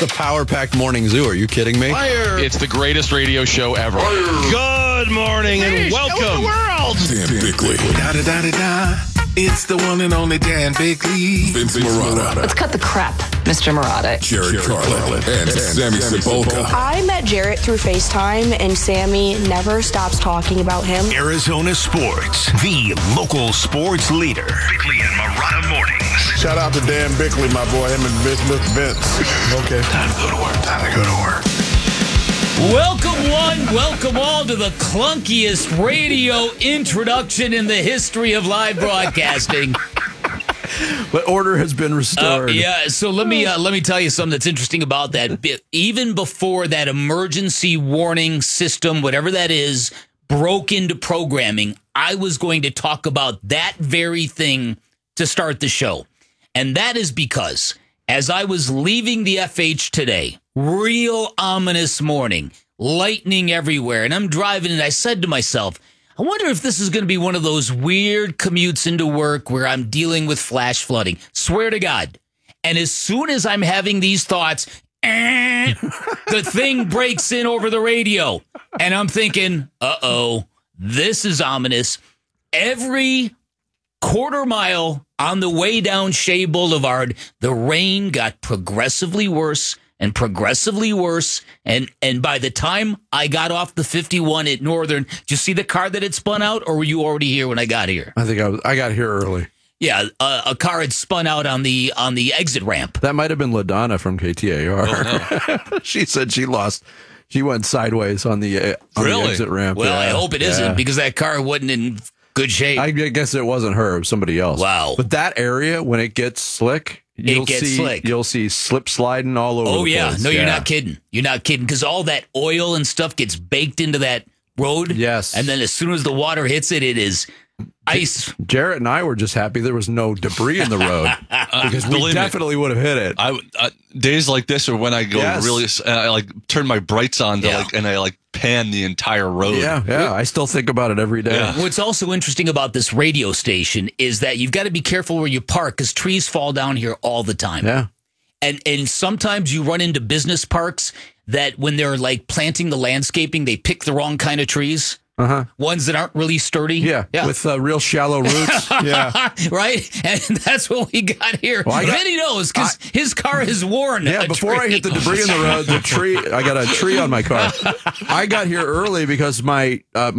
the power-packed morning zoo. Are you kidding me? Fire. It's the greatest radio show ever. Good morning and welcome. world. Dan Bickley. Da-da-da-da-da. It's the one and only Dan Bickley. Vince Marotta. Let's cut the crap, Mr. Marotta. Jared Carlin. And Sammy Sepulka. I met Jarrett through FaceTime, and Sammy never stops talking about him. Arizona Sports, the local sports leader. Bickley and Marotta Mornings. Shout out to Dan Bickley, my boy, him and Vince. Okay. Time to go to work. Time to go to work. Welcome all to the clunkiest radio introduction in the history of live broadcasting. But order has been restored. So let me tell you something that's interesting about that. Even before that emergency warning system, whatever that is, broke into programming, I was going to talk about that very thing to start the show. And that is because as I was leaving the FH today, real ominous morning, lightning everywhere, and I'm driving and I said to myself, I wonder if this is going to be one of those weird commutes into work where I'm dealing with flash flooding. Swear to God. And as soon as I'm having these thoughts, the thing breaks in over the radio. And I'm thinking, uh-oh, this is ominous. Every quarter mile on the way down Shea Boulevard, the rain got progressively worse and progressively worse. And by the time I got off the 51 at Northern, did you see the car that had spun out, or were you already here when I got here? I think I got here early. Yeah, a car had spun out on the exit ramp. That might have been LaDonna from KTAR. Oh, no. She said she went sideways on the exit ramp. Well, I hope it isn't, because that car wasn't in good shape. I guess it wasn't her, it was somebody else. Wow. But that area, when it gets slick, you'll see slip sliding all over the place. Oh, yeah. No, you're not kidding. You're not kidding, because all that oil and stuff gets baked into that road. Yes. And then as soon as the water hits it, it is ice. Jarrett and I were just happy there was no debris in the road, because we definitely would have hit it. Days like this are when I go really, I turn my brights on and I pan the entire road. Yeah. I still think about it every day. Yeah. What's also interesting about this radio station is that you've got to be careful where you park, because trees fall down here all the time. Yeah. And sometimes you run into business parks that when they're planting the landscaping, they pick the wrong kind of trees. Ones that aren't really sturdy. Yeah. With real shallow roots. Yeah. Right? And that's what we got here. Well, Vinny knows, because his car is worn. Yeah, before I hit the debris in the road, I got a tree on my car. I got here early because my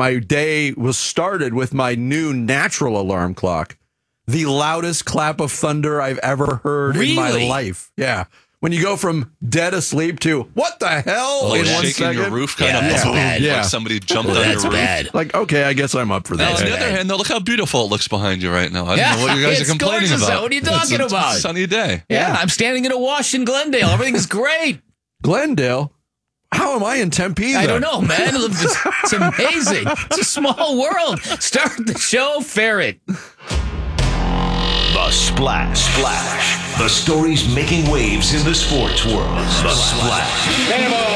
day was started with my new natural alarm clock. The loudest clap of thunder I've ever heard in my life. Yeah. When you go from dead asleep to what the hell in 1 shaking second? your roof kind of that's bad. like somebody jumped on your roof. Bad. Like, okay, I guess I'm up for that. On the other hand, though, look how beautiful it looks behind you right now. I don't know what you guys are complaining gorgeous. about. What are you talking about? It's a sunny day. Yeah, I'm standing in a wash in Glendale. Everything's great. Glendale? How am I in Tempe? I don't know, man. It's amazing. It's a small world. Start the show, Ferret. The Splash. The stories making waves in the sports world. The Splash.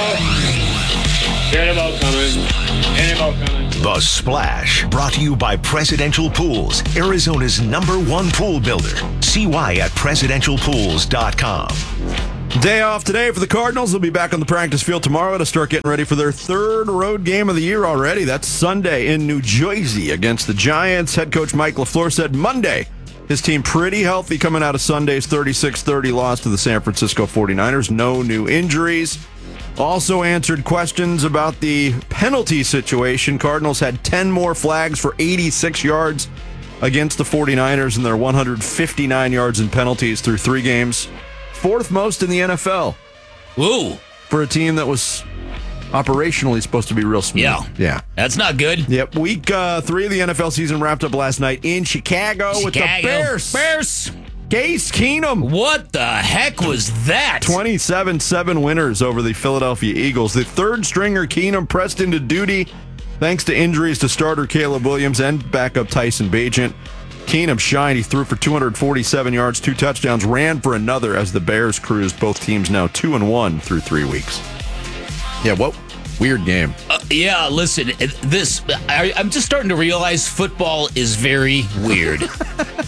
The Splash. Brought to you by Presidential Pools, Arizona's #1 pool builder. See why at presidentialpools.com. Day off today for the Cardinals. They'll be back on the practice field tomorrow to start getting ready for their third road game of the year already. That's Sunday in New Jersey against the Giants. Head coach Mike LaFleur said Monday his team pretty healthy coming out of Sunday's 36-30 loss to the San Francisco 49ers. No new injuries. Also answered questions about the penalty situation. Cardinals had 10 more flags for 86 yards against the 49ers and their 159 yards in penalties through 3 games. Fourth most in the NFL. Ooh. For a team that was operationally supposed to be real smooth. Yeah. That's not good. Yep. Week 3 of the NFL season wrapped up last night in Chicago with the Bears. Case Keenum. What the heck was that? 27-7 winners over the Philadelphia Eagles. The third stringer Keenum pressed into duty thanks to injuries to starter Caleb Williams and backup Tyson Bagent. Keenum shined. He threw for 247 yards, 2 touchdowns, ran for another as the Bears cruised. Both teams now 2-1 through 3 weeks. Yeah, what weird game. Yeah, listen, I'm just starting to realize football is very weird.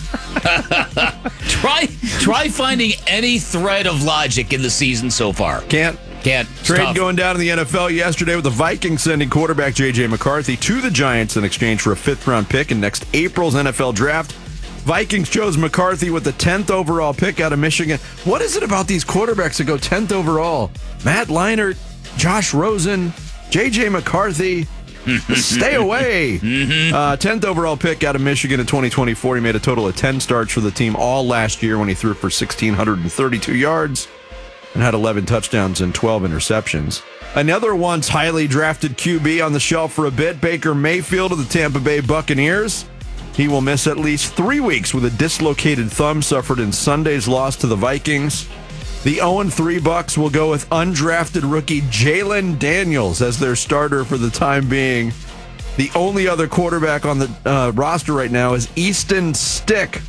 Try finding any thread of logic in the season so far. Can't. Trade going down in the NFL yesterday with the Vikings sending quarterback J.J. McCarthy to the Giants in exchange for a 5th-round pick in next April's NFL draft. Vikings chose McCarthy with the 10th overall pick out of Michigan. What is it about these quarterbacks that go 10th overall? Matt Leinart, Josh Rosen, J.J. McCarthy. Stay away. 10th overall pick out of Michigan in 2024. He made a total of 10 starts for the team all last year when he threw for 1,632 yards and had 11 touchdowns and 12 interceptions. Another once highly drafted QB on the shelf for a bit, Baker Mayfield of the Tampa Bay Buccaneers. He will miss at least 3 weeks with a dislocated thumb suffered in Sunday's loss to the Vikings. The 0-3 Bucs will go with undrafted rookie Jalen Daniels as their starter for the time being. The only other quarterback on the roster right now is Easton Stick.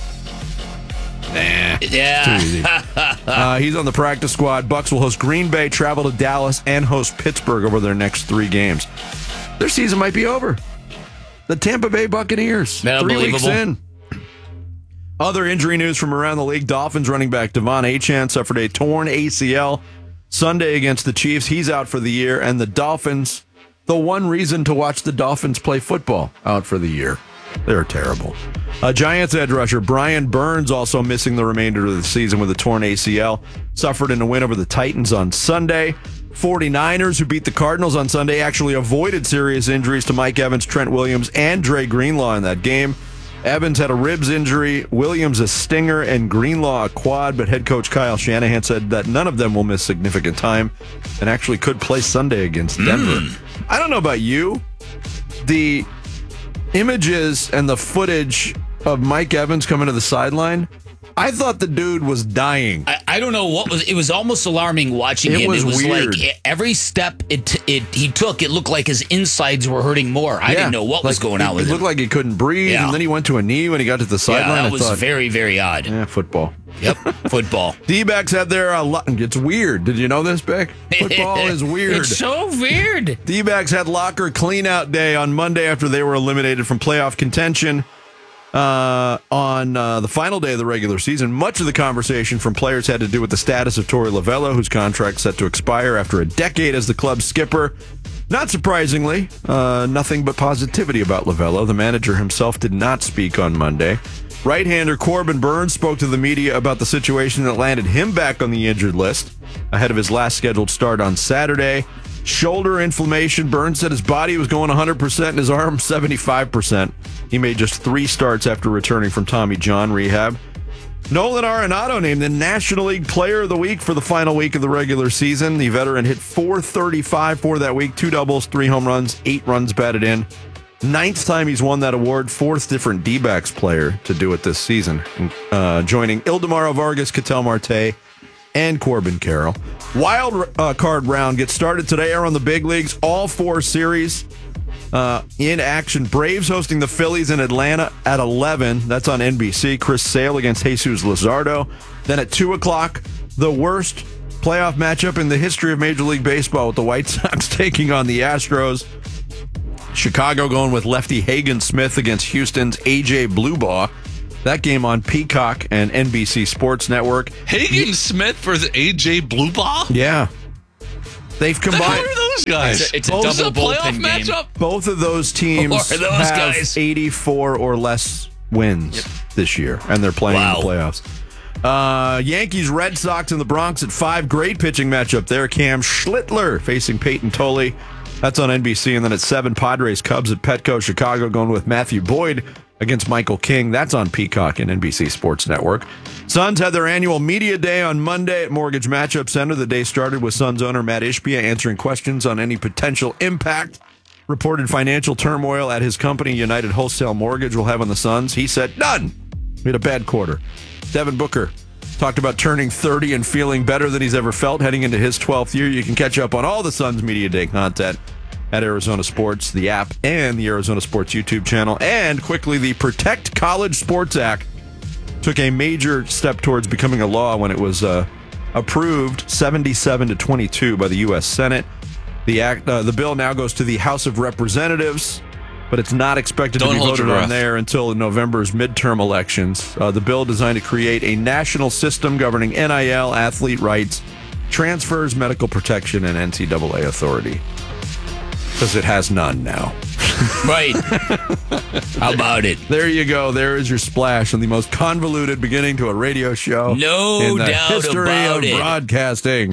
Yeah. Too easy. He's on the practice squad. Bucs will host Green Bay, travel to Dallas, and host Pittsburgh over their next 3 games. Their season might be over. The Tampa Bay Buccaneers, 3 weeks in. Other injury news from around the league. Dolphins running back Devon Achane suffered a torn ACL Sunday against the Chiefs. He's out for the year. And the Dolphins, the one reason to watch the Dolphins play football, out for the year. They're terrible. Giants edge rusher Brian Burns also missing the remainder of the season with a torn ACL. Suffered in a win over the Titans on Sunday. 49ers, who beat the Cardinals on Sunday, actually avoided serious injuries to Mike Evans, Trent Williams, and Dre Greenlaw in that game. Evans had a ribs injury, Williams a stinger, and Greenlaw a quad, but head coach Kyle Shanahan said that none of them will miss significant time and actually could play Sunday against Denver. I don't know about you. The images and the footage of Mike Evans coming to the sideline, I thought the dude was dying. I don't know what was. It was almost alarming watching him. It was weird. Like every step he took, it looked like his insides were hurting more. I didn't know what was going on with him. It looked like he couldn't breathe, and then he went to a knee when he got to the sideline. That was very, very odd. Yeah, football. Yep, football. D-backs had their it's weird. Did you know this, Beck? Football is weird. It's so weird. D-backs had locker cleanout day on Monday after they were eliminated from playoff contention. On the final day of the regular season, much of the conversation from players had to do with the status of Torey Lovullo, whose contract set to expire after a decade as the club's skipper. Not surprisingly, nothing but positivity about Lovullo. The manager himself did not speak on Monday. Right-hander Corbin Burns spoke to the media about the situation that landed him back on the injured list ahead of his last scheduled start on Saturday. Shoulder inflammation. Burns said his body was going 100% and his arm 75%. He made just 3 starts after returning from Tommy John rehab. Nolan Arenado named the National League Player of the Week for the final week of the regular season. The veteran hit .435 for that week, 2 doubles, 3 home runs, 8 runs batted in. 9th time he's won that award, 4th different D-backs player to do it this season, joining Ildemaro Vargas, Ketel Marte, and Corbin Carroll. Wild card round gets started today around the big leagues. All 4 series in action. Braves hosting the Phillies in Atlanta at 11. That's on NBC. Chris Sale against Jesus Luzardo. Then at 2 o'clock, the worst playoff matchup in the history of Major League Baseball with the White Sox taking on the Astros. Chicago going with lefty Hagen Smith against Houston's A.J. Bluebaugh. That game on Peacock and NBC Sports Network. Hagen Smith for the A.J. Bluebaugh? Yeah. They've combined. Who are those guys? It's a double bullpen game. Matchup? Both of those teams have guys? 84 or less wins this year, and they're playing in the playoffs. Yankees, Red Sox in the Bronx at 5. Great pitching matchup there. Cam Schlittler facing Peyton Tolley. That's on NBC. And then at 7, Padres, Cubs at Petco. Chicago going with Matthew Boyd against Michael King. That's on Peacock and NBC Sports Network. Suns had their annual media day on Monday at Mortgage Matchup Center. The day started with Suns owner Matt Ishbia answering questions on any potential impact reported financial turmoil at his company, United Wholesale Mortgage, will have on the Suns. He said, none. We had a bad quarter. Devin Booker talked about turning 30 and feeling better than he's ever felt heading into his 12th year. You can catch up on all the Suns Media Day content at Arizona Sports, the app, and the Arizona Sports YouTube channel. And quickly, the Protect College Sports Act took a major step towards becoming a law when it was approved 77-22 by the U.S. Senate. The bill now goes to the House of Representatives. but it's not expected to be voted on there until November's midterm elections. The bill designed to create a national system governing NIL, athlete rights, transfers, medical protection, and NCAA authority. Because it has none now. Right. How about it? There you go. There is your splash on the most convoluted beginning to a radio show. No in the doubt history about of it. broadcasting.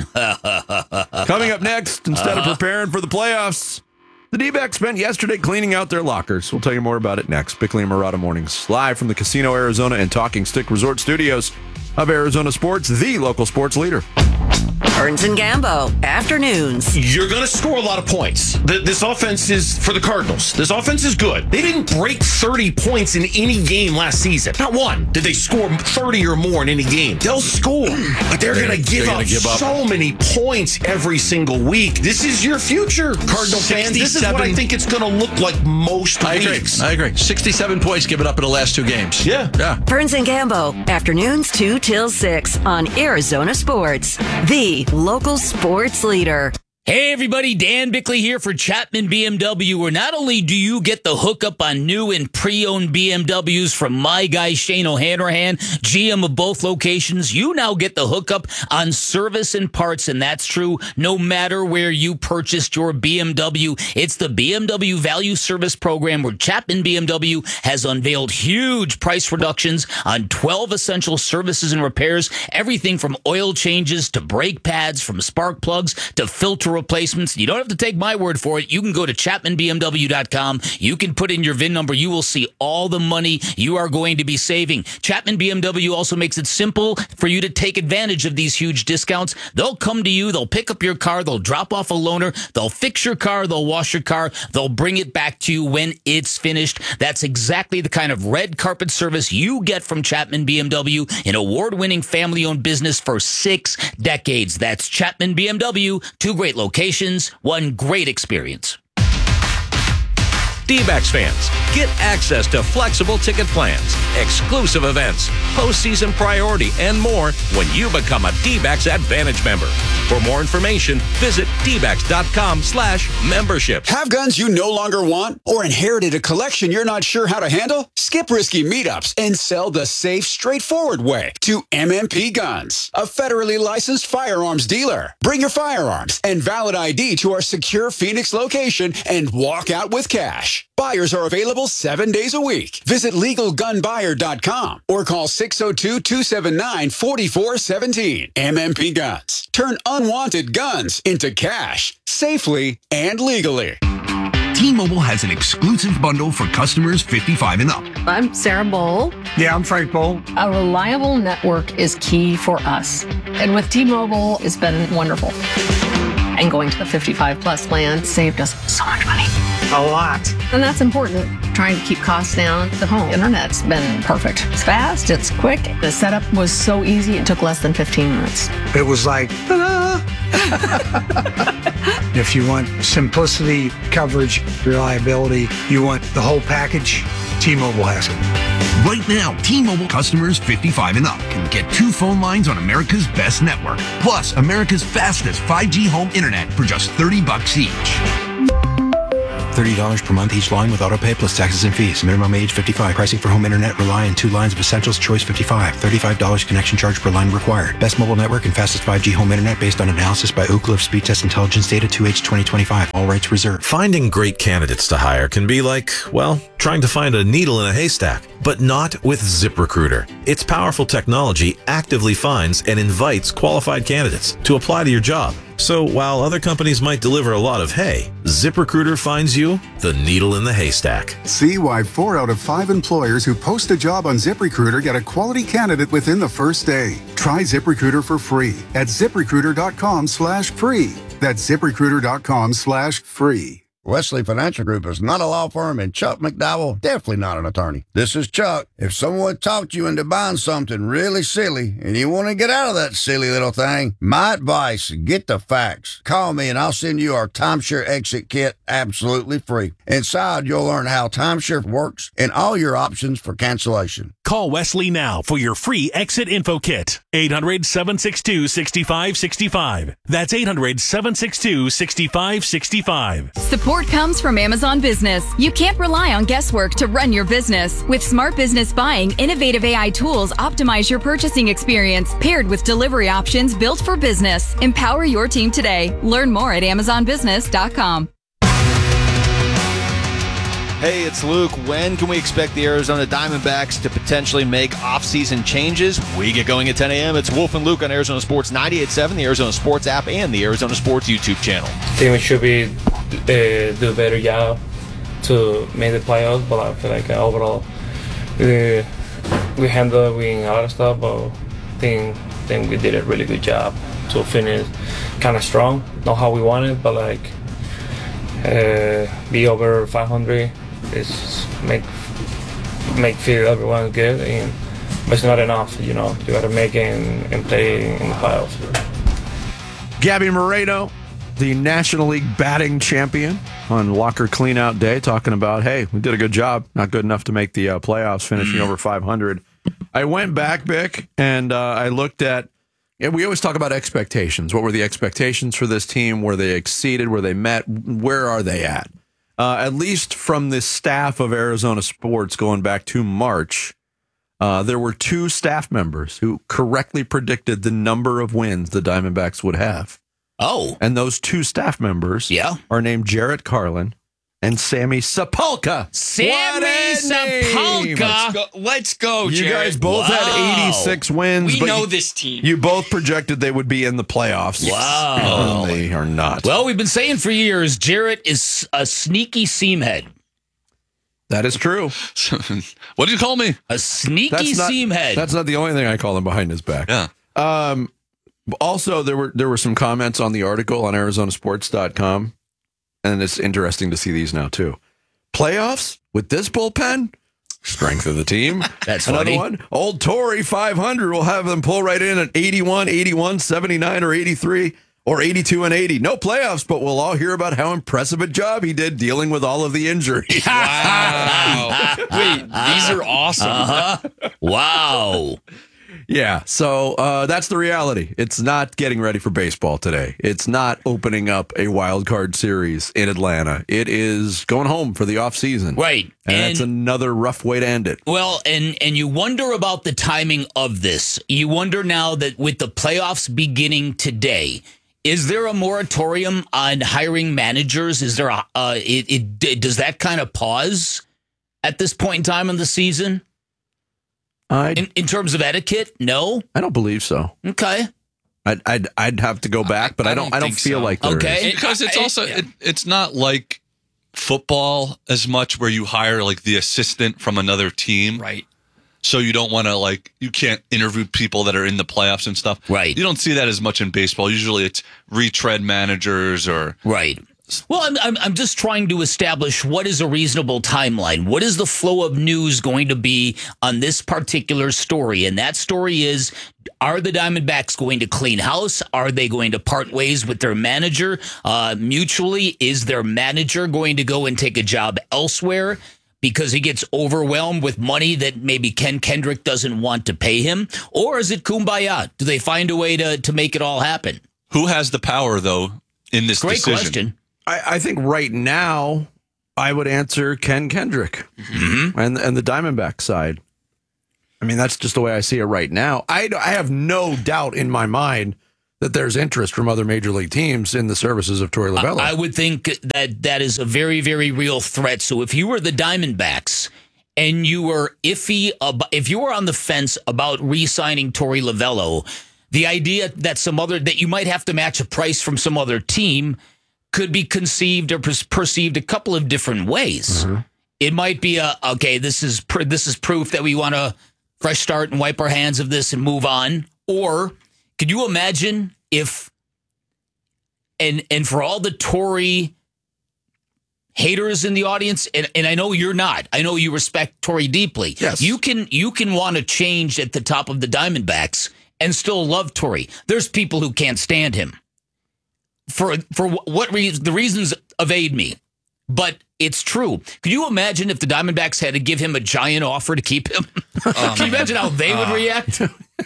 Coming up next, instead of preparing for the playoffs, the D-backs spent yesterday cleaning out their lockers. We'll tell you more about it next. Bickley and Marotta Mornings, live from the Casino Arizona and Talking Stick Resort Studios of Arizona Sports, the local sports leader. Burns and Gambo, afternoons. You're going to score a lot of points. This offense is, for the Cardinals, this offense is good. They didn't break 30 points in any game last season. Not one did they score 30 or more in any game. They'll score, but they're going to give up so many points every single week. This is your future, Cardinal fans. This is what I think it's going to look like most weeks. I agree. 67 points given up in the last 2 games. Yeah. Burns and Gambo, afternoons 2 till 6 on Arizona Sports, the local sports leader. Hey everybody, Dan Bickley here for Chapman BMW, where not only do you get the hookup on new and pre-owned BMWs from my guy Shane O'Hanrahan, GM of both locations, you now get the hookup on service and parts, and that's true no matter where you purchased your BMW. It's the BMW Value Service Program, where Chapman BMW has unveiled huge price reductions on 12 essential services and repairs, everything from oil changes to brake pads, from spark plugs to filter replacements. You don't have to take my word for it. You can go to ChapmanBMW.com. You can put in your VIN number. You will see all the money you are going to be saving. Chapman BMW also makes it simple for you to take advantage of these huge discounts. They'll come to you. They'll pick up your car. They'll drop off a loaner. They'll fix your car. They'll wash your car. They'll bring it back to you when it's finished. That's exactly the kind of red carpet service you get from Chapman BMW, an award-winning family-owned business for 6 decades. That's Chapman BMW. 2 great locations, 1 great experience. D-backs fans, get access to flexible ticket plans, exclusive events, postseason priority, and more when you become a D-backs Advantage member. For more information, visit dbacks.com/membership. Have guns you no longer want or inherited a collection you're not sure how to handle? Skip risky meetups and sell the safe, straightforward way to MMP Guns, a federally licensed firearms dealer. Bring your firearms and valid ID to our secure Phoenix location and walk out with cash. Buyers are available 7 days a week. Visit LegalGunBuyer.com or call 602-279-4417. MMP Guns. Turn unwanted guns into cash safely and legally. T-Mobile has an exclusive bundle for customers 55 and up. I'm Sarah Bowl. Yeah, I'm Frank Bowl. A reliable network is key for us. And with T-Mobile, it's been wonderful. And going to the 55 plus plan saved us so much money. A lot. And that's important. Trying to keep costs down. The home internet's been perfect. It's fast, it's quick. The setup was so easy, it took less than 15 minutes. It was like, ta-da! If you want simplicity, coverage, reliability, you want the whole package, T-Mobile has it. Right now, T-Mobile customers 55 and up can get 2 phone lines on America's best network, plus America's fastest 5G home internet for just $30 each. $30 per month each line with autopay plus taxes and fees. Minimum age 55. Pricing for home internet rely on 2 lines of essentials. Choice 55. $35 connection charge per line required. Best mobile network and fastest 5G home internet based on analysis by Oak Cliff Speed Test Intelligence data 2H 2025. All rights reserved. Finding great candidates to hire can be like, well, trying to find a needle in a haystack. But not with ZipRecruiter. Its powerful technology actively finds and invites qualified candidates to apply to your job. So while other companies might deliver a lot of hay, ZipRecruiter finds you the needle in the haystack. See why 4 out of 5 employers who post a job on ZipRecruiter get a quality candidate within the first day. Try ZipRecruiter for free at ZipRecruiter.com/free. That's ZipRecruiter.com/free. Wesley Financial Group is not a law firm, and Chuck McDowell definitely not an attorney. This is Chuck. If someone talked you into buying something really silly and you want to get out of that silly little thing, my advice, get the facts. Call me and I'll send you our timeshare exit kit absolutely free. Inside, you'll learn how timeshare works and all your options for cancellation. Call Wesley now for your free exit info kit. 800-762-6565. That's 800-762-6565. Support Support comes from Amazon Business. You can't rely on guesswork to run your business. With Smart Business Buying, innovative AI tools optimize your purchasing experience, paired with delivery options built for business. Empower your team today. Learn more at AmazonBusiness.com. Hey, it's Luke. When can we expect the Arizona Diamondbacks to potentially make offseason changes? We get going at 10 a.m. It's Wolf and Luke on Arizona Sports 98.7, the Arizona Sports app, and the Arizona Sports YouTube channel. I think we should do a better job to make the playoffs, but I feel like overall we handled winning a lot of stuff, but I think we did a really good job to finish kind of strong. Not how we wanted, but like be over 500 is make feel everyone good, but it's not enough. You got to make it and play in the playoffs. Gabby Moreno, the National League batting champion, on Walker Cleanout Day, talking about, hey, we did a good job, not good enough to make the playoffs, finishing over 500. I went back, Bick, and I looked at, we always talk about expectations. What were the expectations for this team? Were they exceeded? Were they met? Where are they at? At least from the staff of Arizona Sports going back to March, there were 2 staff members who correctly predicted the number of wins the Diamondbacks would have. Oh. And those 2 staff members are named Jarrett Carlin and Sammy Sapulka. Sammy Sapulka. Let's go, You Jared. guys both had 86 wins. We but know this team. You both projected they would be in the playoffs. Wow. And they are not. Well, we've been saying for years, Jarrett is a sneaky seamhead. That is true. What did you call me? A sneaky seamhead. That's not the only thing I call him behind his back. Yeah. Also, there were some comments on the article on ArizonaSports.com, and it's interesting to see these now, too. Playoffs with this bullpen? Strength of the team. That's another funny. one. Old Torrey 500 will have them pull right in at 81, 81, 79, or 83, or 82 and 80. No playoffs, but we'll all hear about how impressive a job he did dealing with all of the injuries. Wow. Wait, these are awesome. Wow. Yeah, so that's the reality. It's not getting ready for baseball today. It's not opening up a wild card series in Atlanta. It is going home for the offseason. Right. And that's another rough way to end it. Well, and you wonder about the timing of this. You wonder now that with the playoffs beginning today, is there a moratorium on hiring managers? Is there does that kind of pause at this point in time in the season? In terms of etiquette, no? I don't believe so. Okay. I'd have to go back, but I don't feel like there is. Because it's also it's not like football as much where you hire like the assistant from another team. Right. So you don't want to you can't interview people that are in the playoffs and stuff. Right. You don't see that as much in baseball. Usually it's retread managers or right. Well, I'm just trying to establish what is a reasonable timeline. What is the flow of news going to be on this particular story? And that story is, are the Diamondbacks going to clean house? Are they going to part ways with their manager mutually? Is their manager going to go and take a job elsewhere because he gets overwhelmed with money that maybe Ken Kendrick doesn't want to pay him? Or is it kumbaya? Do they find a way to make it all happen? Who has the power, though, in this Great decision? Question. I think right now I would answer Ken Kendrick and the Diamondback side. I mean, that's just the way I see it right now. I have no doubt in my mind that there's interest from other major league teams in the services of Torey Lovullo. I would think that is a very, very real threat. So if you were the Diamondbacks and you were iffy, if you were on the fence about re-signing Torey Lovullo, the idea that you might have to match a price from some other team could be conceived or perceived a couple of different ways. It might be this is proof that we want a fresh start and wipe our hands of this and move on. Or could you imagine if, and for all the Torey haters in the audience, and I know you're not, I know you respect Torey deeply. Yes. You can want to change at the top of the Diamondbacks and still love Torey. There's people who can't stand him. For what reason? The reasons evade me. But It's true. Could you imagine if the Diamondbacks had to give him a giant offer to keep him? Can you imagine how they would react?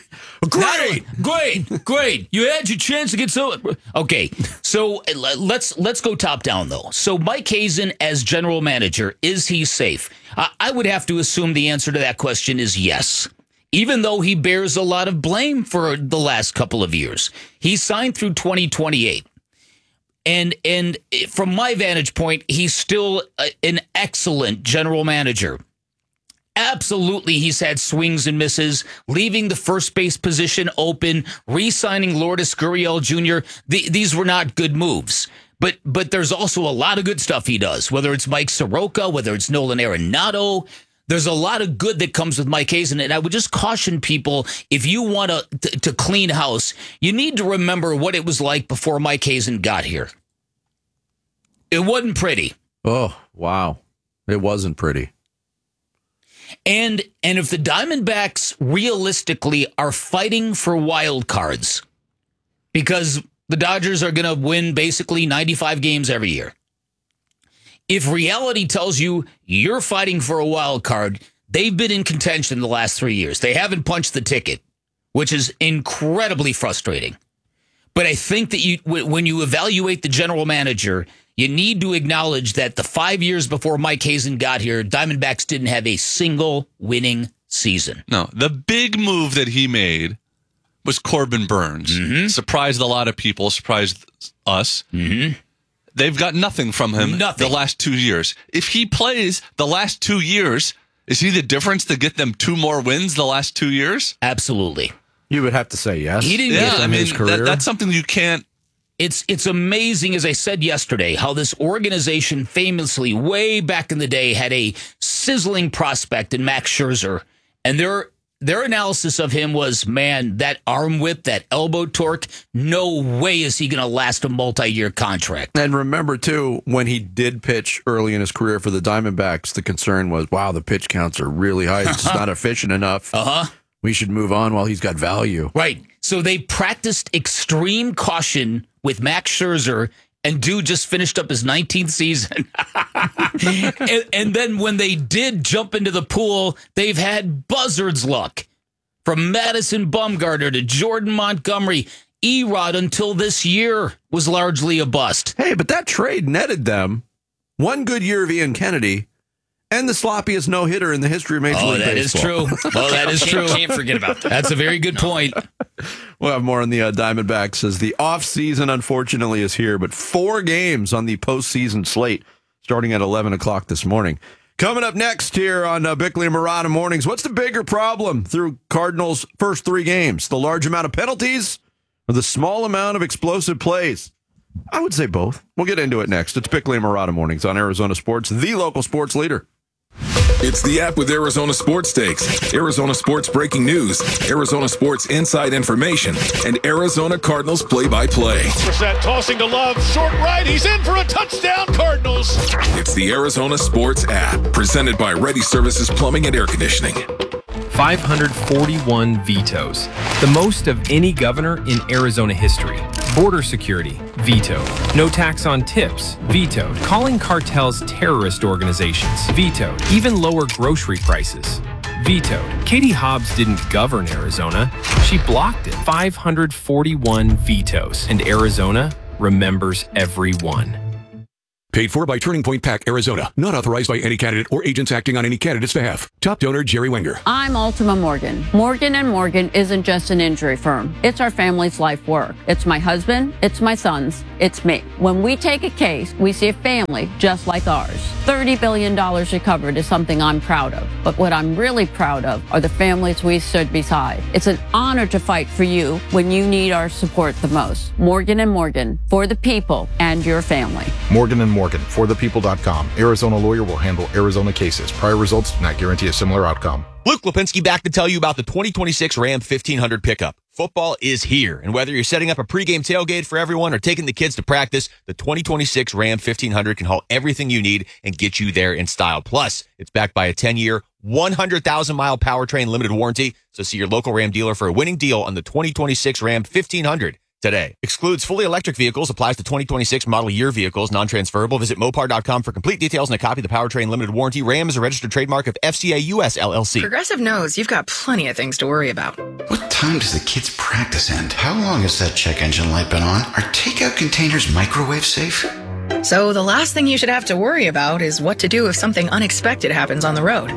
Great. You had your chance to get someone. Okay, so let's go top down, though. So Mike Hazen as general manager, is he safe? I would have to assume the answer to that question is yes. Even though he bears a lot of blame for the last couple of years. He signed through 2028. And from my vantage point, he's still an excellent general manager. Absolutely, he's had swings and misses, leaving the first base position open, re-signing Lourdes Gurriel Jr. These were not good moves. But there's also a lot of good stuff he does, whether it's Mike Soroka, whether it's Nolan Arenado. There's a lot of good that comes with Mike Hazen, and I would just caution people, if you want to clean house, you need to remember what it was like before Mike Hazen got here. It wasn't pretty. Oh, wow. It wasn't pretty. And if the Diamondbacks realistically are fighting for wild cards, because the Dodgers are going to win basically 95 games every year, if reality tells you you're fighting for a wild card, they've been in contention the last 3 years. They haven't punched the ticket, which is incredibly frustrating. But I think that when you evaluate the general manager, you need to acknowledge that the 5 years before Mike Hazen got here, Diamondbacks didn't have a single winning season. No, the big move that he made was Corbin Burns. Mm-hmm. Surprised a lot of people, surprised us. Mm-hmm. They've got nothing from him Nothing. the last 2 years. If he plays the last 2 years, is he the difference to get them 2 more wins the last 2 years? Absolutely. You would have to say yes. He didn't Yeah, get I mean, his career. that's something you can't. It's amazing, as I said yesterday, how this organization famously, way back in the day, had a sizzling prospect in Max Scherzer, and their analysis of him was, man, that arm whip, that elbow torque, no way is he going to last a multi-year contract. And remember, too, when he did pitch early in his career for the Diamondbacks, the concern was, wow, the pitch counts are really high. It's just not efficient enough. We should move on while he's got value. Right. So they practiced extreme caution with Max Scherzer, and dude just finished up his 19th season. and then when they did jump into the pool, they've had buzzard's luck. From Madison Bumgarner to Jordan Montgomery, Erod until this year was largely a bust. Hey, but that trade netted them one good year of Ian Kennedy and the sloppiest no-hitter in the history of Major League Baseball. That is true. Can't forget about that. That's a very good point. We'll have more on the Diamondbacks as the offseason, unfortunately, is here, but 4 games on the postseason slate starting at 11 o'clock this morning. Coming up next here on Bickley and Murata Mornings, what's the bigger problem through Cardinals' first 3 games? The large amount of penalties or the small amount of explosive plays? I would say both. We'll get into it next. It's Bickley and Murata Mornings on Arizona Sports, the local sports leader. It's the app with Arizona Sports Stakes, Arizona Sports breaking news, Arizona Sports inside information, and Arizona Cardinals play-by-play. Brissett tossing to Love, short right, he's in for a touchdown, Cardinals. It's the Arizona Sports app, presented by Ready Services Plumbing and Air Conditioning. 541 vetoes, the most of any governor in Arizona history. Border security, vetoed. No tax on tips, vetoed. Calling cartels terrorist organizations, vetoed. Even lower grocery prices, vetoed. Katie Hobbs didn't govern Arizona, she blocked it. 541 vetoes, and Arizona remembers every one. Paid for by Turning Point PAC, Arizona. Not authorized by any candidate or agents acting on any candidate's behalf. Top donor, Jerry Wenger. I'm Ultima Morgan. Morgan & Morgan isn't just an injury firm. It's our family's life work. It's my husband. It's my sons. It's me. When we take a case, we see a family just like ours. $30 billion recovered is something I'm proud of. But what I'm really proud of are the families we stood beside. It's an honor to fight for you when you need our support the most. Morgan & Morgan, for the people and your family. Morgan & Morgan, forthepeople.com. Arizona lawyer will handle Arizona cases. Prior results do not guarantee a similar outcome. Luke Lipinski back to tell you about the 2026 Ram 1500 pickup. Football is here, and whether you're setting up a pregame tailgate for everyone or taking the kids to practice, the 2026 Ram 1500 can haul everything you need and get you there in style. Plus, it's backed by a 10-year, 100,000-mile powertrain limited warranty, so see your local Ram dealer for a winning deal on the 2026 Ram 1500. today. Excludes fully electric vehicles. Applies to 2026 model year vehicles. Non-transferable. Visit Mopar.com for complete details and a copy of the powertrain limited warranty. Ram is a registered trademark of FCA US LLC. Progressive knows you've got plenty of things to worry about. What time does the kids' practice end? How long has that check engine light been on? Are takeout containers microwave safe? So the last thing you should have to worry about is what to do if something unexpected happens on the road.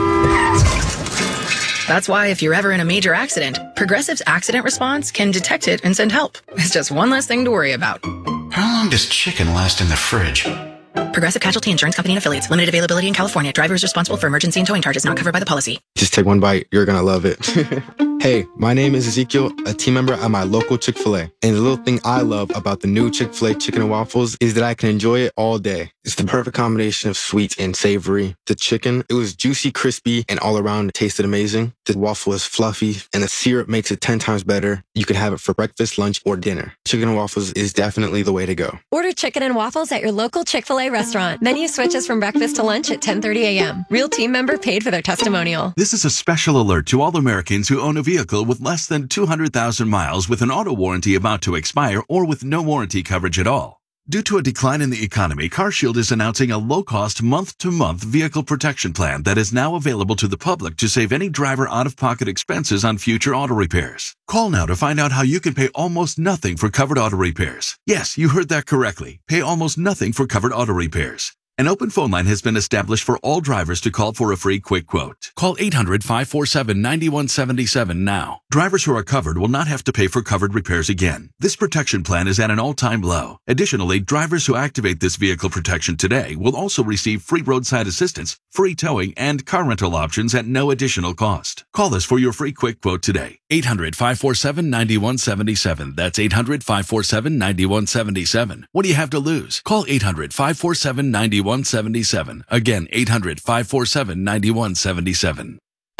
That's why if you're ever in a major accident, Progressive's accident response can detect it and send help. It's just one less thing to worry about. How long does chicken last in the fridge? Progressive Casualty Insurance Company and Affiliates. Limited availability in California. Driver is responsible for emergency and towing charges not covered by the policy. Just take one bite. You're going to love it. Hey, my name is Ezekiel, a team member at my local Chick-fil-A. And the little thing I love about the new Chick-fil-A chicken and waffles is that I can enjoy it all day. It's the perfect combination of sweet and savory. The chicken, it was juicy, crispy, and all around it tasted amazing. The waffle is fluffy, and the syrup makes it 10 times better. You can have it for breakfast, lunch, or dinner. Chicken and waffles is definitely the way to go. Order chicken and waffles at your local Chick-fil-A restaurant. Menu switches from breakfast to lunch at 10:30 a.m. Real team member paid for their testimonial. This is a special alert to all Americans who own a vehicle with less than 200,000 miles with an auto warranty about to expire or with no warranty coverage at all. Due to a decline in the economy, CarShield is announcing a low-cost month-to-month vehicle protection plan that is now available to the public to save any driver out-of-pocket expenses on future auto repairs. Call now to find out how you can pay almost nothing for covered auto repairs. Yes, you heard that correctly. Pay almost nothing for covered auto repairs. An open phone line has been established for all drivers to call for a free quick quote. Call 800-547-9177 now. Drivers who are covered will not have to pay for covered repairs again. This protection plan is at an all-time low. Additionally, drivers who activate this vehicle protection today will also receive free roadside assistance, free towing, and car rental options at no additional cost. Call us for your free quick quote today. 800-547-9177. That's 800-547-9177. What do you have to lose? Call 800-547-9177. Again, 800-547-9177.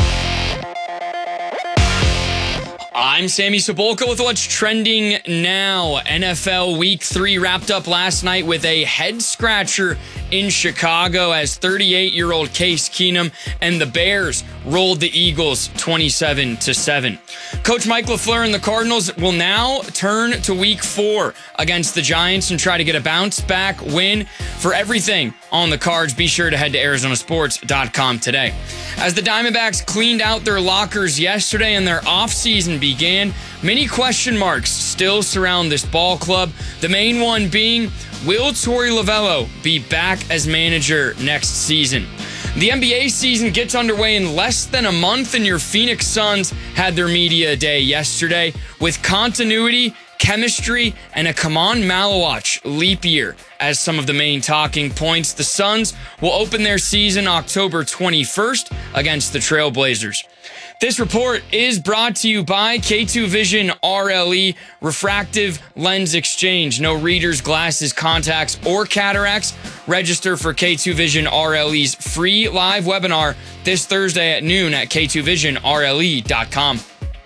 I'm Sammy Sabolka with what's trending now. NFL Week 3 wrapped up last night with a head-scratcher in Chicago as 38-year-old Case Keenum and the Bears rolled the Eagles 27-7. Coach Mike LaFleur and the Cardinals will now turn to Week 4 against the Giants and try to get a bounce-back win. For everything on the cards, be sure to head to ArizonaSports.com today. As the Diamondbacks cleaned out their lockers yesterday and their offseason began, many question marks still surround this ball club. The main one being, will Torey Lovello be back as manager next season? The NBA season gets underway in less than a month, and your Phoenix Suns had their media day yesterday with continuity, chemistry, and a come on Malawatch leap year as some of the main talking points. The Suns will open their season October 21st against the Trailblazers. This report is brought to you by K2 Vision RLE Refractive Lens Exchange. No readers, glasses, contacts, or cataracts. Register for K2 Vision RLE's free live webinar this Thursday at noon at k2visionrle.com.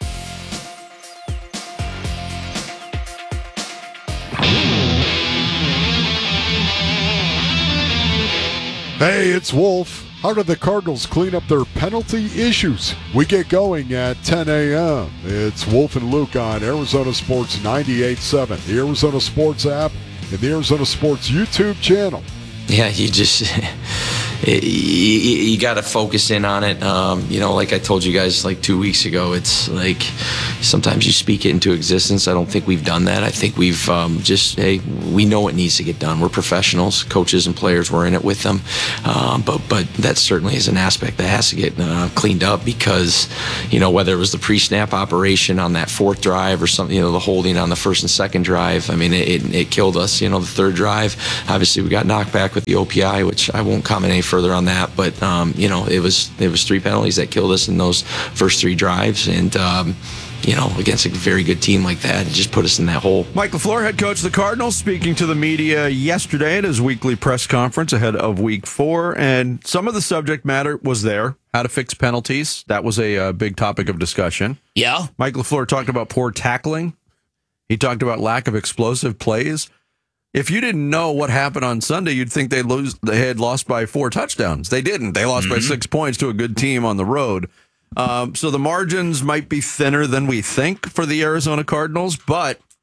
Hey, it's Wolf. How did the Cardinals clean up their penalty issues? We get going at 10 a.m. It's Wolf and Luke on Arizona Sports 98.7, the Arizona Sports app, and the Arizona Sports YouTube channel. Yeah, you just you got to focus in on it. Like I told you guys like 2 weeks ago, it's like sometimes you speak it into existence. I don't think we've done that. I think we've we know what needs to get done. We're professionals, coaches and players. We're in it with them. But that certainly is an aspect that has to get cleaned up because, whether it was the pre-snap operation on that fourth drive or something, the holding on the first and second drive, I mean, it killed us. The third drive, obviously we got knocked back with the OPI, which I won't comment any further on that. But, it was 3 penalties that killed us in those first 3 drives. And, against a very good team like that, it just put us in that hole. Mike LaFleur, head coach of the Cardinals, speaking to the media yesterday at his weekly press conference ahead of Week 4, and some of the subject matter was there. How to fix penalties. That was a big topic of discussion. Yeah. Mike LaFleur talked about poor tackling. He talked about lack of explosive plays. If you didn't know what happened on Sunday, you'd think they had lost by 4 touchdowns. They didn't. They lost by 6 points to a good team on the road. So the margins might be thinner than we think for the Arizona Cardinals, but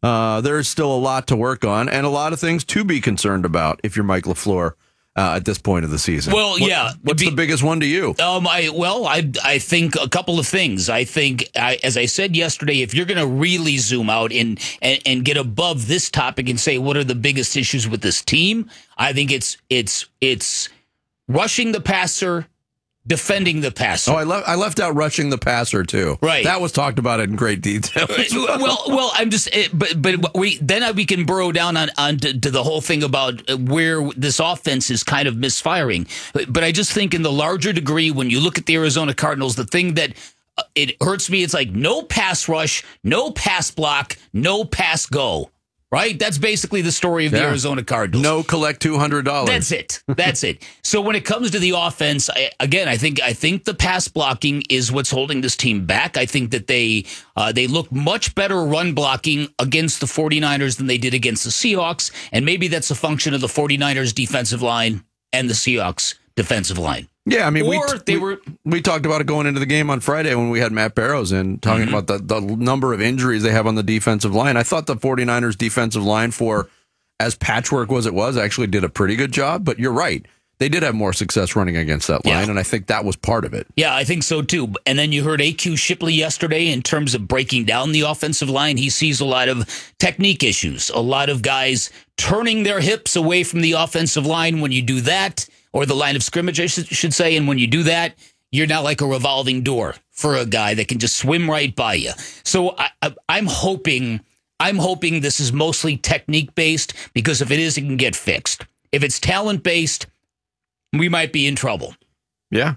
there's still a lot to work on and a lot of things to be concerned about if you're Mike LaFleur at this point of the season. Well, what's the biggest one to you? I think a couple of things. I think, as I said yesterday, if you're going to really zoom out and get above this topic and say what are the biggest issues with this team, I think it's rushing the passer, defending the passer. Oh, I left out rushing the passer too. Right, that was talked about in great detail. Well, I'm just, but we can burrow down on to the whole thing about where this offense is kind of misfiring. But I just think in the larger degree, when you look at the Arizona Cardinals, the thing that it hurts me, it's like no pass rush, no pass block, no pass go. Right? That's basically the story of the Arizona Cardinals. No collect $200. That's it. So when it comes to the offense, I think the pass blocking is what's holding this team back. I think that they look much better run blocking against the 49ers than they did against the Seahawks, and maybe that's a function of the 49ers defensive line and the Seahawks defensive line. Yeah, I mean, we talked about it going into the game on Friday when we had Matt Barrows in, talking about the number of injuries they have on the defensive line. I thought the 49ers defensive line, for as patchwork as it was, actually did a pretty good job. But you're right. They did have more success running against that line, and I think that was part of it. Yeah, I think so, too. And then you heard A.Q. Shipley yesterday in terms of breaking down the offensive line. He sees a lot of technique issues, a lot of guys turning their hips away from the offensive line. When you do that, or the line of scrimmage, I should say. And when you do that, you're not like a revolving door for a guy that can just swim right by you. So I'm hoping this is mostly technique based, because if it is, it can get fixed. If it's talent based, we might be in trouble. Yeah.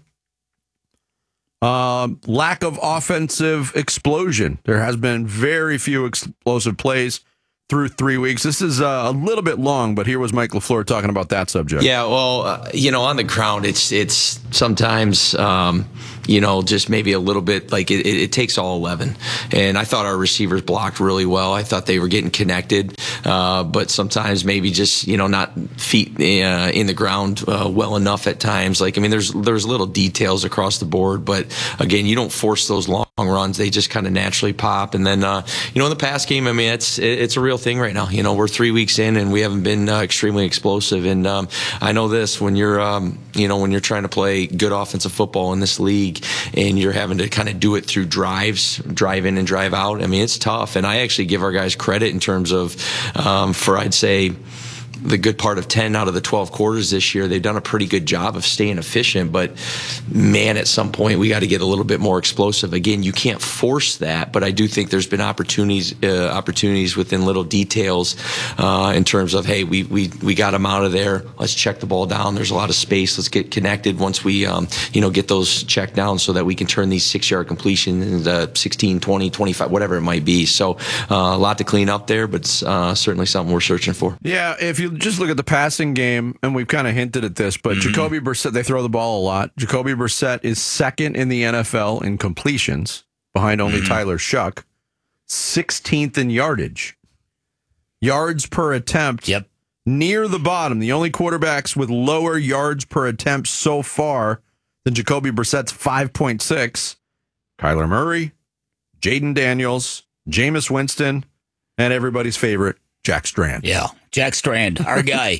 Lack of offensive explosion. There has been very few explosive plays through 3 weeks. This is a little bit long, but here was Mike LaFleur talking about that subject. Yeah, well, on the ground, it's sometimes, just maybe a little bit like it takes all 11. And I thought our receivers blocked really well. I thought they were getting connected, but sometimes maybe just, not feet in the ground well enough at times. There's little details across the board, but again, you don't force those long runs. They just kind of naturally pop. And then, in the pass game, it's a real thing right now. We're 3 weeks in and we haven't been extremely explosive. And I know this, when you're trying to play good offensive football in this league and you're having to kind of do it through drives, drive in and drive out. It's tough. And I actually give our guys credit in terms of, for I'd say, the good part of 10 out of the 12 quarters this year, they've done a pretty good job of staying efficient. But man, at some point, we got to get a little bit more explosive. Again, you can't force that, but I do think there's been opportunities within little details in terms of, hey, we got them out of there. Let's check the ball down. There's a lot of space. Let's get connected once we get those checked down so that we can turn these 6-yard completions into 16, 20, 25, whatever it might be. So a lot to clean up there, but certainly something we're searching for. Yeah, if you just look at the passing game, and we've kind of hinted at this, but Jacoby Brissett, they throw the ball a lot. Jacoby Brissett is second in the NFL in completions, behind only Tyler Shuck, 16th in yardage. Yards per attempt, near the bottom. The only quarterbacks with lower yards per attempt so far than Jacoby Brissett's 5.6, Kyler Murray, Jaden Daniels, Jameis Winston, and everybody's favorite, Jack Strand. Yeah, Jack Strand, our guy.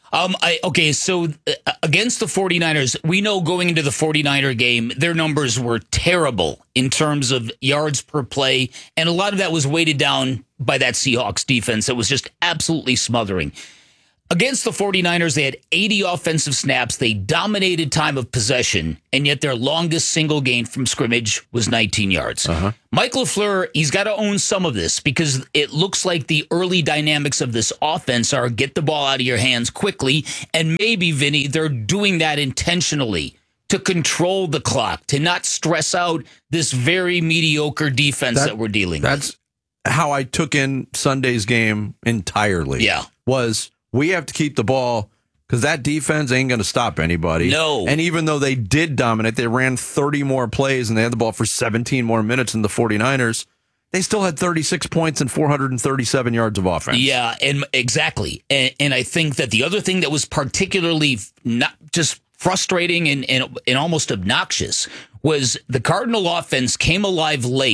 So against the 49ers, we know going into the 49er game, their numbers were terrible in terms of yards per play, and a lot of that was weighted down by that Seahawks defense that was just absolutely smothering. Against the 49ers, they had 80 offensive snaps. They dominated time of possession, and yet their longest single gain from scrimmage was 19 yards. Mike LaFleur, he's got to own some of this, because it looks like the early dynamics of this offense are get the ball out of your hands quickly, and maybe, Vinny, they're doing that intentionally to control the clock, to not stress out this very mediocre defense that we're dealing with. That's how I took in Sunday's game entirely. Yeah. We have to keep the ball, because that defense ain't going to stop anybody. No. And even though they did dominate, they ran 30 more plays and they had the ball for 17 more minutes than the 49ers. They still had 36 points and 437 yards of offense. Yeah, and exactly. And I think that the other thing that was particularly not just frustrating and almost obnoxious was the Cardinal offense came alive late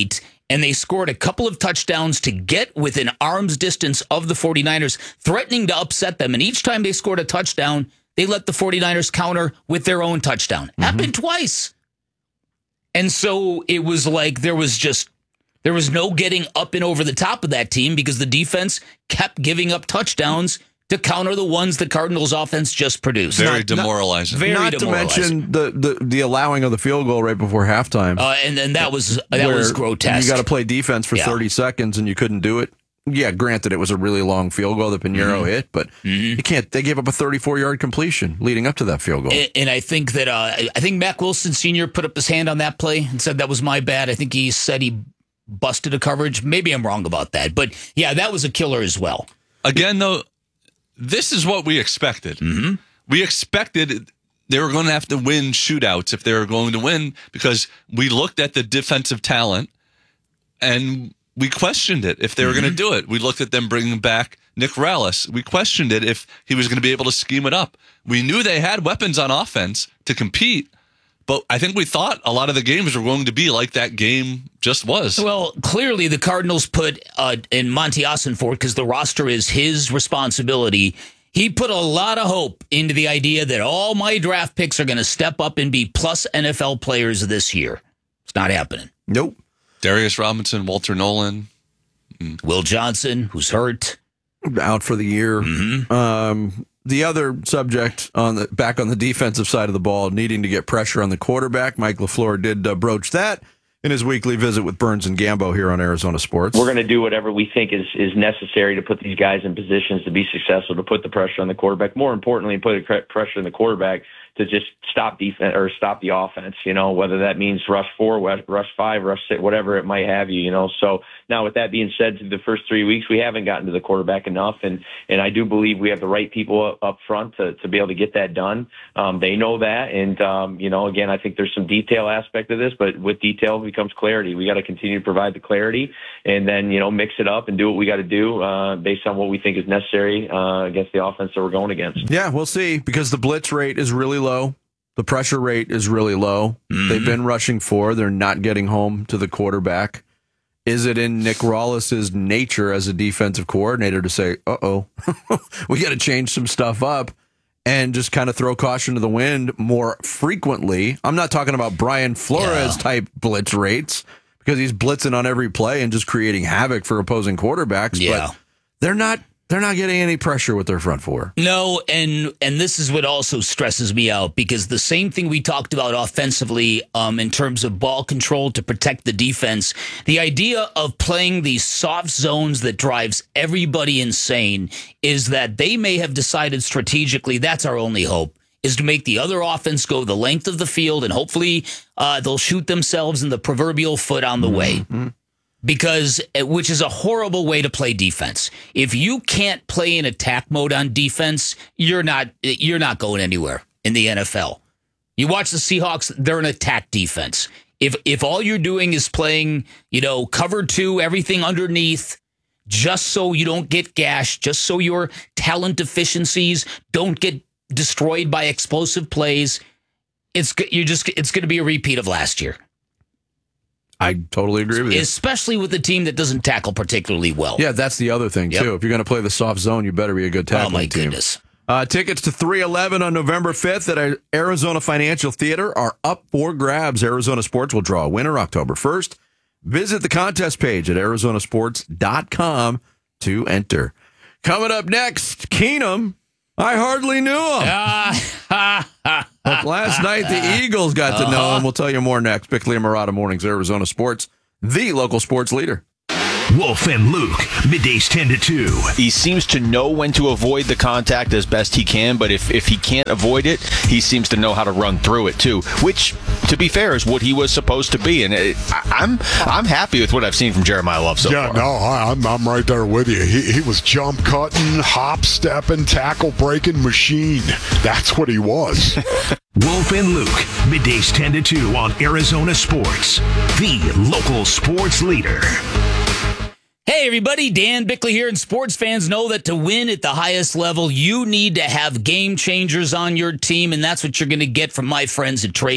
and they scored a couple of touchdowns to get within arm's distance of the 49ers, threatening to upset them. And each time they scored a touchdown, they let the 49ers counter with their own touchdown. Happened twice. And so it was like there was no getting up and over the top of that team because the defense kept giving up touchdowns to counter the ones the Cardinals offense just produced. Very demoralizing. Not to mention the allowing of the field goal right before halftime. And then that was grotesque. You got to play defense for 30 seconds and you couldn't do it. Yeah, granted, it was a really long field goal that Pinheiro hit, but you can't. They gave up a 34-yard completion leading up to that field goal. And I think that Mack Wilson Sr. put up his hand on that play and said that was my bad. I think he said he busted a coverage. Maybe I'm wrong about that, but yeah, that was a killer as well. Again, though, this is what we expected. We expected they were going to have to win shootouts if they were going to win because we looked at the defensive talent and we questioned it if they were going to do it. We looked at them bringing back Nick Rallis. We questioned it if he was going to be able to scheme it up. We knew they had weapons on offense to compete, but I think we thought a lot of the games were going to be like that game just was. Well, clearly the Cardinals put in Monty Ossenfort, because the roster is his responsibility, he put a lot of hope into the idea that all my draft picks are going to step up and be plus NFL players this year. It's not happening. Nope. Darius Robinson, Walter Nolan. Will Johnson, who's hurt. Out for the year. The other subject back on the defensive side of the ball, needing to get pressure on the quarterback. Mike LaFleur did broach that in his weekly visit with Burns and Gambo here on Arizona Sports. We're going to do whatever we think is necessary to put these guys in positions to be successful, to put the pressure on the quarterback. More importantly, put pressure on the quarterback to just stop defense or stop the offense, whether that means rush 4, rush 5, rush 6, whatever it might have you, So now with that being said, through the first 3 weeks, we haven't gotten to the quarterback enough. And I do believe we have the right people up front to be able to get that done. They know that. And, again, I think there's some detail aspect of this, but with detail becomes clarity. We got to continue to provide the clarity and then, mix it up and do what we got to do based on what we think is necessary against the offense that we're going against. Yeah, we'll see, because the blitz rate is really low. The pressure rate is really low. They've been rushing 4. They're not getting home to the quarterback. Is it in Nick Rallis's nature as a defensive coordinator to say, we got to change some stuff up and just kind of throw caution to the wind more frequently? I'm not talking about Brian Flores type blitz rates, because he's blitzing on every play and just creating havoc for opposing quarterbacks. Yeah. But they're not getting any pressure with their front 4. No, and this is what also stresses me out, because the same thing we talked about offensively in terms of ball control to protect the defense, the idea of playing these soft zones that drives everybody insane is that they may have decided strategically that's our only hope, is to make the other offense go the length of the field, and hopefully they'll shoot themselves in the proverbial foot on the way. Which is a horrible way to play defense. If you can't play in attack mode on defense, you're not going anywhere in the NFL. You watch the Seahawks, they're an attack defense. If all you're doing is playing, cover 2, everything underneath, just so you don't get gashed, just so your talent deficiencies don't get destroyed by explosive plays, it's going to be a repeat of last year. I totally agree with you. Especially with a team that doesn't tackle particularly well. Yeah, that's the other thing, too. If you're going to play the soft zone, you better be a good tackling team. Goodness. Tickets to 311 on November 5th at Arizona Financial Theater are up for grabs. Arizona Sports will draw a winner October 1st. Visit the contest page at arizonasports.com to enter. Coming up next, Keenum. I hardly knew him. But last night, the Eagles got to know him. We'll tell you more next. Bickley and Murata Mornings, Arizona Sports, the local sports leader. Wolf and Luke, middays 10 to 2. He seems to know when to avoid the contact as best he can, but if he can't avoid it, he seems to know how to run through it too, which, to be fair, is what he was supposed to be. And I'm happy with what I've seen from Jeremiah Love so far. Yeah, no, I'm right there with you. He was jump cutting, hop stepping, tackle breaking machine. That's what he was. Wolf and Luke, middays 10 to 2 on Arizona Sports, the local sports leader. Hey everybody, Dan Bickley here, and sports fans know that to win at the highest level, you need to have game changers on your team, and that's what you're going to get from my friends at Trade